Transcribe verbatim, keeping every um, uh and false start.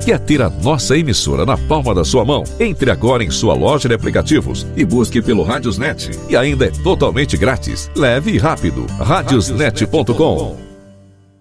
Quer ter a nossa emissora na palma da sua mão? Entre agora em sua loja de aplicativos e busque pelo Radiosnet. E ainda é totalmente grátis. Leve e rápido. radiosnet ponto com.